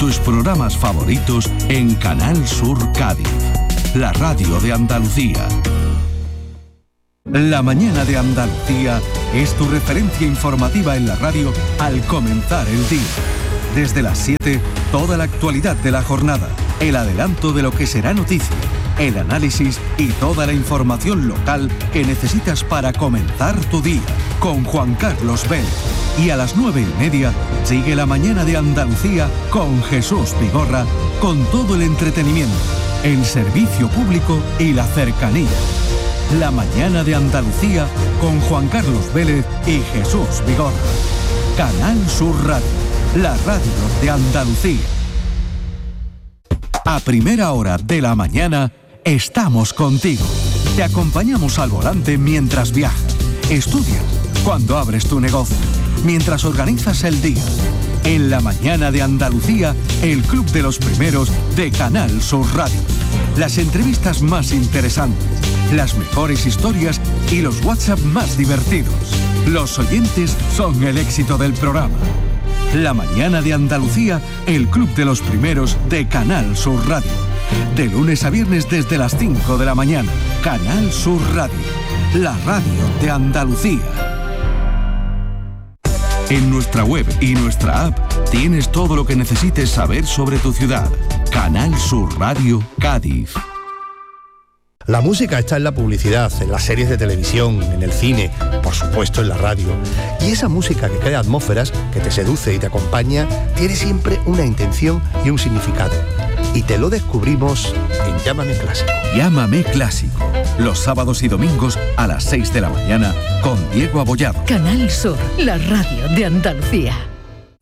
tus programas favoritos en Canal Sur Cádiz, la radio de Andalucía. La mañana de Andalucía es tu referencia informativa en la radio al comenzar el día. Desde las 7, toda la actualidad de la jornada, el adelanto de lo que será noticia, el análisis y toda la información local que necesitas para comenzar tu día, con Juan Carlos Vélez. Y a las 9:30 sigue la mañana de Andalucía con Jesús Vigorra, con todo el entretenimiento, el servicio público y la cercanía. La mañana de Andalucía con Juan Carlos Vélez y Jesús Vigorra. Canal Sur Radio, la radio de Andalucía. A primera hora de la mañana estamos contigo. Te acompañamos al volante mientras viajas, estudias, cuando abres tu negocio, mientras organizas el día. En la mañana de Andalucía, el Club de los Primeros de Canal Sur Radio. Las entrevistas más interesantes, las mejores historias y los WhatsApp más divertidos. Los oyentes son el éxito del programa. La mañana de Andalucía, el Club de los Primeros de Canal Sur Radio. De lunes a viernes desde las 5 de la mañana. Canal Sur Radio, la radio de Andalucía. En nuestra web y nuestra app tienes todo lo que necesites saber sobre tu ciudad. Canal Sur Radio Cádiz. La música está en la publicidad, en las series de televisión, en el cine, por supuesto en la radio. Y esa música que crea atmósferas, que te seduce y te acompaña, tiene siempre una intención y un significado. Y te lo descubrimos en Llámame Clásico. Llámame Clásico, los sábados y domingos a las 6 de la mañana con Diego Abollado. Canal Sur, la radio de Andalucía.